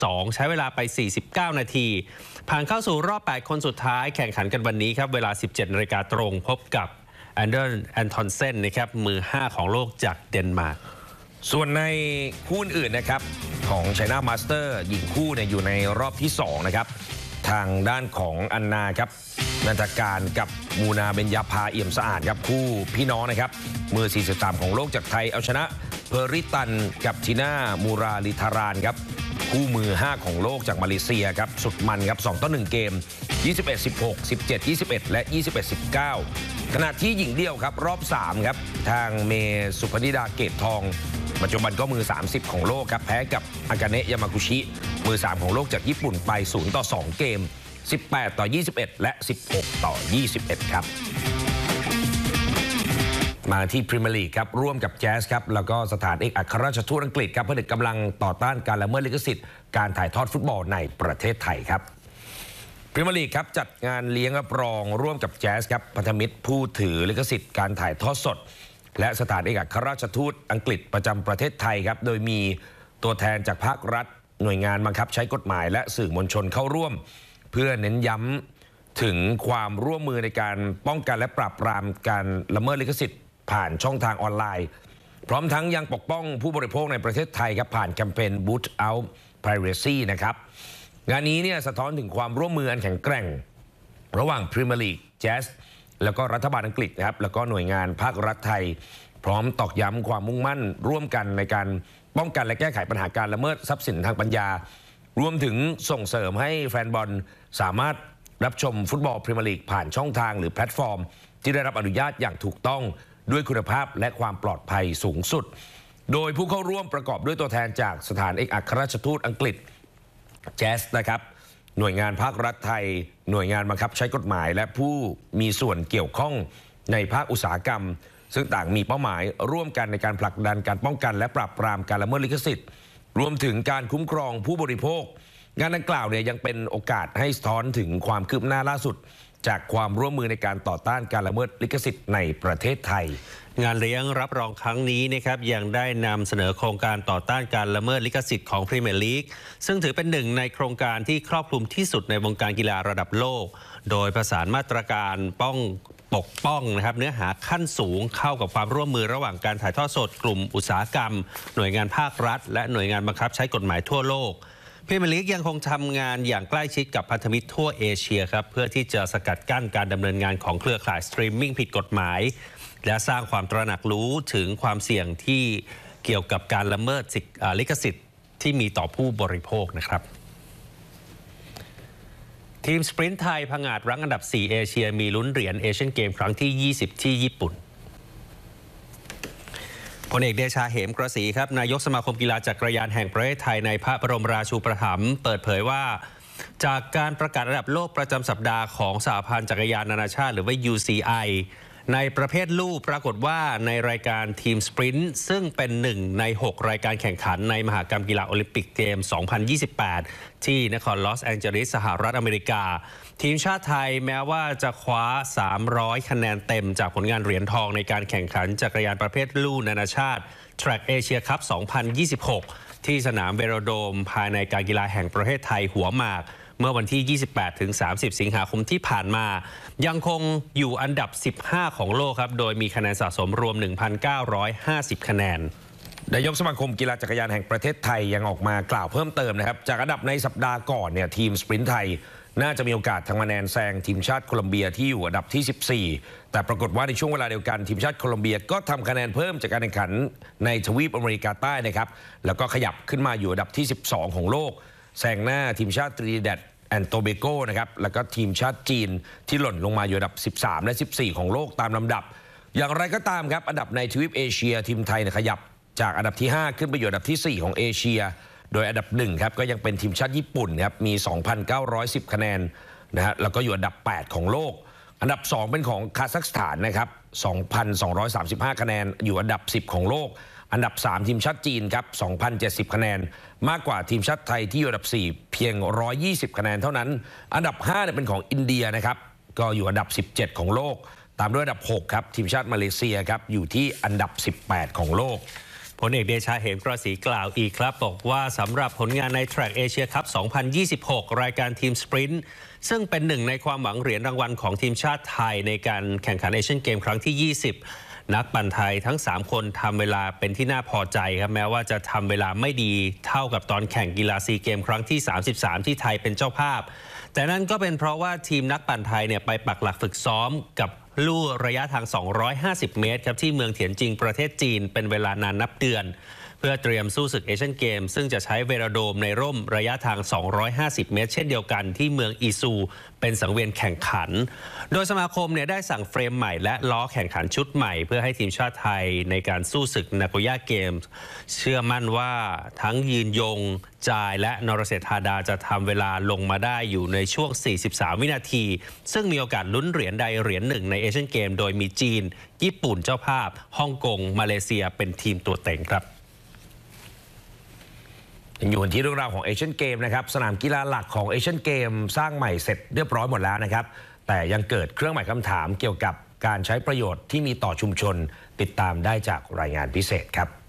2 ใช้เวลาไป 49 นาที ผ่านเข้าสู่รอบ 8 คนสุดท้ายแข่งขันกันวันนี้ครับเวลา 17 นาฬิกาตรงพบกับแอนเดอร์แอนทอนเซนนะครับมือ 5 ของโลกจากเดนมาร์กส่วนในคู่อื่นนะครับของ China Master หญิงคู่เนี่ยอยู่ในรอบที่ 2 นะครับทางด้านของอันนาครับนันทการกับมูนาเบญญาภาเอี่ยมสะอาดครับคู่พี่น้องนะครับมือ 43 ของโลกจากไทยเอาชนะเพอริตันกับทีน่ามูราลิธารานครับคู่มือ 5 ของโลกจากมาเลเซียครับสุดมันครับ2-1 เกม 21-16 17-21 และ 21-19 ขณะที่หญิงเดี่ยวครับรอบ 3 ครับทางเมสุพนิดาเกตทองปัจจุบันก็มือ 30 ของโลกครับแพ้กับอากาเนะยามากุชิมือ 3 ของโลกจากญี่ปุ่นไป0-2 เกม 18-21 และ 16-21 ครับมาที่พรีเมียร์ลีกครับร่วมกับแจ๊สครับแล้วก็สถานเอกอัครราชทูตอังกฤษครับผนึกกำลังต่อต้านการละเมิดลิขสิทธิ์การถ่ายทอดฟุตบอลในประเทศไทยครับพรีเมียร์ลีกครับจัดงานเลี้ยงรับรองร่วมกับแจ๊สครับพันธมิตรผู้ถือลิขสิทธิ์การถ่ายทอดสดและสถานเอกอัครราชทูตอังกฤษประจำประเทศไทยครับโดยมีตัวแทนจากภาครัฐหน่วยงานบังคับใช้กฎหมายและสื่อมวลชนเข้าร่วมเพื่อเน้นย้ำถึงความร่วมมือในการป้องกันและปราบปรามการละเมิดลิขสิทธิ์ผ่านช่องทางออนไลน์พร้อมทั้งยังปกป้องผู้บริโภคในประเทศไทยครับผ่านแคมเปญ Boot Out Piracy นะครับงานนี้เนี่ยสะท้อนถึงความร่วมมืออันแข็งแกร่งระหว่างพรีเมียร์ลีกแจ๊สแล้วก็รัฐบาลอังกฤษนะครับแล้วก็หน่วยงานภาครัฐไทยพร้อมตอกย้ำความมุ่งมั่นร่วมกันในการป้องกันและแก้ไขปัญหาการละเมิดทรัพย์สินทางปัญญารวมถึงส่งเสริมให้แฟนบอลสามารถรับชมฟุตบอลพรีเมียร์ลีกผ่านช่องทางหรือแพลตฟอร์มที่ได้รับอนุญาตอย่างถูกต้องด้วยคุณภาพและความปลอดภัยสูงสุดโดยผู้เข้าร่วมประกอบด้วยตัวแทนจากสถานเอกอัครราชทูตอังกฤษแจ๊สนะครับหน่วยงานภาครัฐไทยหน่วยงานบังคับใช้กฎหมายและผู้มีส่วนเกี่ยวข้องในภาคอุตสาหกรรมซึ่งต่างมีเป้าหมายร่วมกันในการผลักดันการป้องกันและปราบปรามการละเมิดลิขสิทธิ์รวมถึงการคุ้มครองผู้บริโภคงานดังกล่าวเนี่ยยังเป็นโอกาสให้สะท้อนถึงความคืบหน้าล่าสุดจากความร่วมมือในการต่อต้านการละเมิดลิขสิทธิ์ในประเทศไทยงานเลี้ยงรับรองครั้งนี้นะครับยังได้นำเสนอโครงการต่อต้านการละเมิดลิขสิทธิ์ของพรีเมียร์ลีกซึ่งถือเป็นหนึ่งในโครงการที่ครอบคลุมที่สุดในวงการกีฬาระดับโลกโดยประสานมาตรการปกป้องนะครับเนื้อหาขั้นสูงเข้ากับความร่วมมือระหว่างการถ่ายทอดสดกลุ่มอุตสาหกรรมหน่วยงานภาครัฐและหน่วยงานบังคับใช้กฎหมายทั่วโลกพรีเมียร์ลีกยังคงทำงานอย่างใกล้ชิดกับพันธมิตรทั่วเอเชียครับเพื่อที่จะสกัดกั้นการดำเนินงานของเครือข่ายสตรีมมิ่งผิดกฎหมายและสร้างความตระหนักรู้ถึงความเสี่ยงที่เกี่ยวกับการละเมิดลิขสิทธิ์ที่มีต่อผู้บริโภคนะครับทีมสปรินต์ไทยผงาดรั้งอันดับ 4 เอเชียมีลุ้นเหรียญเอเชียนเกมครั้งที่ 20 ที่ญี่ปุ่นพลเอกเดชาเหมกระสีครับนายกสมาคมกีฬาจักรยานแห่งประเทศไทยในพระบรมราชูปถัมภ์เปิดเผยว่าจากการประกาศระดับโลกประจำสัปดาห์ของสหพันธ์จักรยานนานาชาติหรือว่า UCI ในประเภทลู่ปรากฏว่าในรายการทีมสปรินต์ซึ่งเป็น1 ใน 6 รายการแข่งขันในมหกรรมกีฬาโอลิมปิกเกม 2028 ที่นครลอสแองเจลิสสหรัฐอเมริกาทีมชาติไทยแม้ว่าจะคว้า300คะแนนเต็มจากผลงานเหรียญทองในการแข่งขันจักรยานประเภทลู่นานาชาติ Track Asia Cup 2026 ที่สนามเวโรโดมภายในการกีฬาแห่งประเทศไทยหัวหมากเมื่อวันที่ 28-30 สิงหาคมที่ผ่านมายังคงอยู่อันดับ 15 ของโลกครับโดยมีคะแนนสะสมรวม 1,950 คะแนนนายกสมาคมกีฬาจักรยานแห่งประเทศไทยยังออกมากล่าวเพิ่มเติมนะครับจากอันดับในสัปดาห์ก่อนเนี่ยทีมสปรินต์ไทยน่าจะมีโอกาสทำคะแนนแซงทีมชาติโคลอมเบียที่อยู่อันดับที่ 14แต่ปรากฏว่าในช่วงเวลาเดียวกันทีมชาติโคลอมเบียก็ทำคะแนนเพิ่มจากการแข่งขันในทวีปอเมริกาใต้นะครับแล้วก็ขยับขึ้นมาอยู่อันดับที่ 12 ของโลกแซงหน้าทีมชาติตรินิดัดแอนโตเบโกนะครับแล้วก็ทีมชาติจีนที่หล่นลงมาอยู่อันดับ 13 และ 14 ของโลกตามลำดับอย่างไรก็ตามครับอันดับในทวีปเอเชียทีมไทยขยับจากอันดับที่ 5 ขึ้นไปอยู่อันดับที่ 4 ของเอเชียโดยอันดับ1ครับก็ยังเป็นทีมชาติญี่ปุ่นครับมี 2,910 คะแนนนะฮะแล้วก็อยู่อันดับ 8 ของโลกอันดับ 2 เป็นของคาซัคสถานนะครับ 2,235 คะแนนอยู่อันดับ 10 ของโลกอันดับ 3 ทีมชาติจีนครับ 2,070 คะแนนมากกว่าทีมชาติไทยที่อยู่อันดับ 4 เพียง 120 คะแนนเท่านั้นอันดับ 5 เป็นของอินเดียนะครับก็อยู่อันดับ 17 ของโลกตามด้วยอันดับ 6 ครับทีมชาติมาเลเซียครับอยู่ที่อันดับ 18 ของโลกพลเอกเดชาเหมกระศรีกล่าวอีกครับบอกว่าสำหรับผลงานใน Track Asia Cup 2026 รายการทีมสปรินต์ซึ่งเป็นหนึ่งในความหวังเหรียญรางวัลของทีมชาติไทยในการแข่งขันเอเชียนเกมครั้งที่ 20 นักปั่นไทยทั้ง 3 คนทำเวลาเป็นที่น่าพอใจครับแม้ว่าจะทำเวลาไม่ดีเท่ากับตอนแข่งกีฬาซีเกมครั้งที่ 33 ที่ไทยเป็นเจ้าภาพแต่นั่นก็เป็นเพราะว่าทีมนักปั่นไทยเนี่ยไปปักหลักฝึกซ้อมกับลู่ระยะทาง 250 เมตรครับที่เมืองเถียนจิงประเทศจีนเป็นเวลานานนับเดือนเพื่อเตรียมสู้ศึกเอเชียนเกมซึ่งจะใช้เวโรโดมในร่มระยะทาง 250 เมตรเช่นเดียวกันที่เมืองอีซูเป็นสังเวียนแข่งขันโดยสมาคมเนี่ยได้สั่งเฟรมใหม่และล้อแข่งขันชุดใหม่เพื่อให้ทีมชาติไทยในการสู้ศึกนาโกย่าเกมส์เชื่อมั่นว่าทั้งยืนยงจายและนรเศรษฐาดาจะทำเวลาลงมาได้อยู่ในช่วง 43 วินาทีซึ่งมีโอกาสลุ้นเหรียญใดเหรียญหนึ่งในเอเชียนเกมโดยมีจีนญี่ปุ่นเจ้าภาพฮ่องกงมาเลเซียเป็นทีมตัวเต็งครับอยู่ที่เรื่องราวของเอเชียนเกมนะครับสนามกีฬาหลักของเอเชียนเกมสร้างใหม่เสร็จเรียบร้อยหมดแล้วนะครับแต่ยังเกิดเครื่องหมายคำถามเกี่ยวกับการใช้ประโยชน์ที่มีต่อชุมชนติดตามได้จากรายงานพิเศษครับ